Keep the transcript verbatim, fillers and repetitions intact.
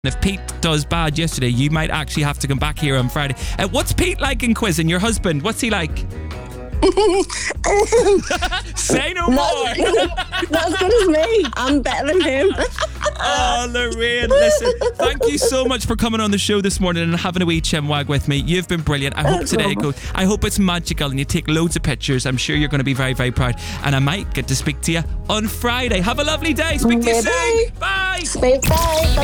If Pete does bad yesterday, you might actually have to come back here on Friday. Uh, what's Pete like in quizzing? Your husband, what's he like? Say no more. Not, not as good as me. I'm better than him. Oh, Lorraine, listen, thank you so much for coming on the show this morning and having a wee chinwag with me. You've been brilliant. I hope today goes. I hope it's magical and you take loads of pictures. I'm sure you're going to be very, very proud. And I might get to speak to you on Friday. Have a lovely day. Speak to you soon. Bye. Bye. Bye.